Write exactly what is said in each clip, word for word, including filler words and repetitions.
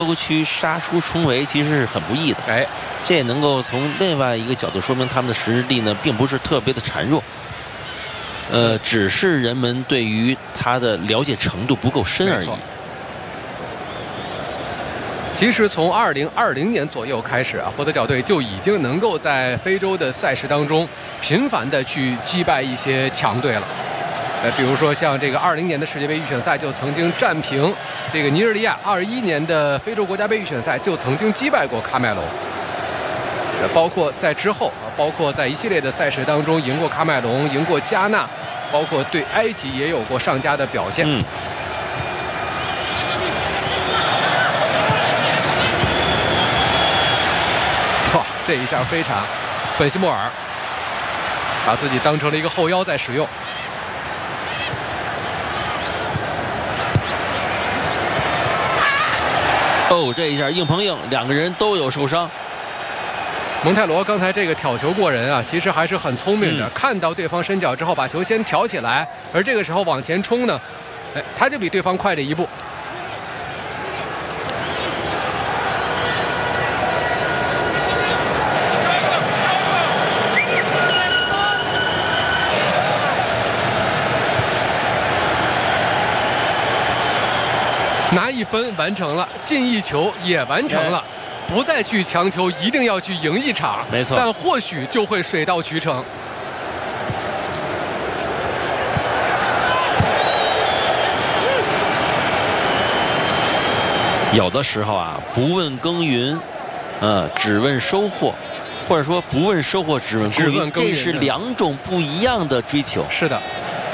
球区杀出重围其实是很不易的。 哎， 这也能够从另外一个角度说明他们的实力呢，并不是特别的孱弱。呃，只是人们对于他的了解程度不够深而已。 其实从二零二零年左右开始啊，佛得角队就已经能够在非洲的赛事当中频繁的去击败一些强队了。呃，比如说像这个二零年的世界杯预选赛就曾经战平这个尼日利亚，二一年的非洲国家杯预选赛就曾经击败过喀麦隆。呃，包括在之后啊，包括在一系列的赛事当中赢过喀麦隆，赢过加纳，包括对埃及也有过上佳的表现。 嗯。 哇，这一下非常，本西莫尔把自己当成了一个后腰在使用。 哦，这一下硬碰硬，两个人都有受伤。 蒙泰罗刚才这个挑球过人啊，其实还是很聪明的。 嗯、 看到对方伸脚之后，把球先挑起来，而这个时候往前冲呢，哎，他就比对方快这一步。拿一分完成了，进一球也完成了。不再去强求，一定要去赢一场， 没错， 但或许就会水到渠成。 有的时候啊，不问耕耘，呃，只问收获，或者说不问收获，只问耕耘，这是两种不一样的追求。 是的。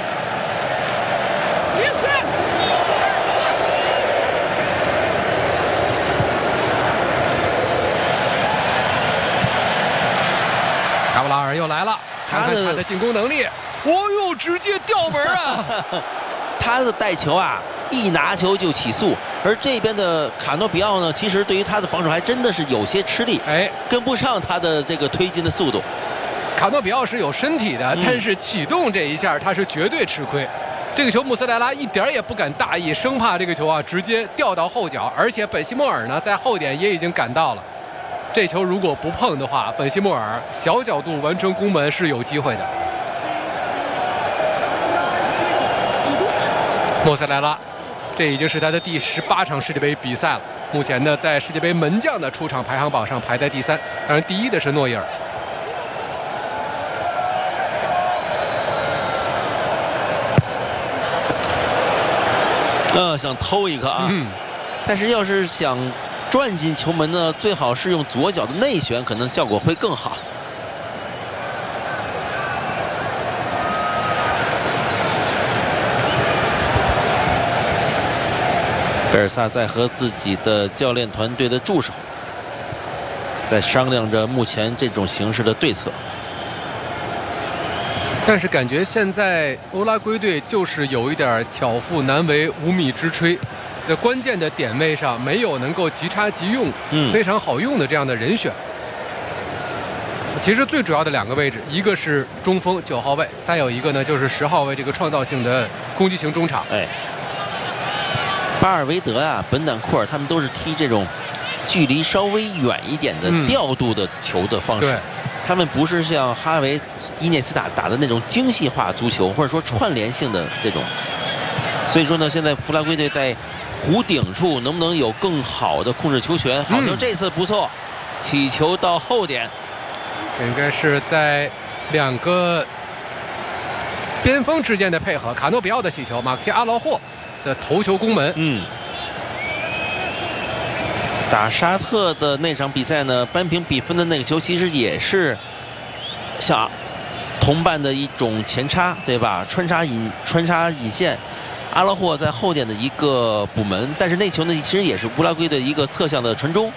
卡布拉尔又来了， 他的他的进攻能力，哦呦，直接吊门啊！ 他的带球啊，一拿球就起速，而这边的卡诺比奥呢，其实对于他的防守还真的是有些吃力， 哎， 跟不上他的这个推进的速度。 卡诺比奥是有身体的， 嗯、 但是启动这一下他是绝对吃亏。这个球穆斯莱拉一点也不敢大意，生怕这个球啊直接掉到后脚，而且本西莫尔呢在后点也已经赶到了。这球如果不碰的话，本西莫尔小角度完成攻门是有机会的。莫塞莱拉，这已经是他的第十八场世界杯比赛了。目前呢，在世界杯门将的出场排行榜上排在第三，当然第一的是诺伊尔。 呃，想偷一个啊， 嗯、 但是要是想转进球门呢，最好是用左脚的内旋，可能效果会更好。贝尔萨在和自己的教练团队的助手在商量着目前这种形势的对策。 但是感觉现在欧拉圭队就是有一点巧妇难为无米之炊，在关键的点位上没有能够即插即用、 嗯、 非常好用的这样的人选。其实最主要的两个位置，一个是中锋九号位，再有一个呢就是十号位这个创造性的攻击型中场。 哎，巴尔维德啊、本坦库尔他们都是踢这种距离稍微远一点的调度的球的方式。 嗯、 他们不是像哈维、伊涅斯塔打的那种精细化足球，或者说串联性的这种。所以说呢，现在弗拉圭队在弧顶处能不能有更好的控制球权？好球这次不错，起球到后点， 应该是在两个边锋之间的配合。卡诺比奥的起球，马克西阿劳霍的头球攻门。 嗯。打沙特的那场比赛呢，扳平比分的那个球，其实也是像同伴的一种前插，对吧？穿插引穿插引线，阿拉霍在后点的一个补门，但是那球呢，其实也是乌拉圭的一个侧向的传中。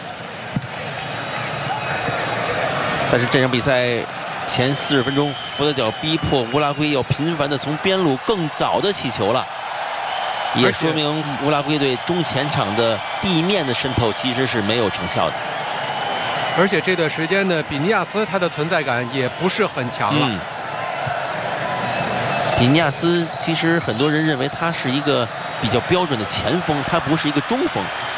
但是这场比赛前四十分钟，佛得角逼迫乌拉圭要频繁的从边路更早的起球了。也说明乌拉圭队中前场的地面的渗透其实是没有成效的。 而且这段时间呢，比尼亚斯他的存在感也不是很强了。 嗯、比尼亚斯其实很多人认为他是一个比较标准的前锋，他不是一个中锋。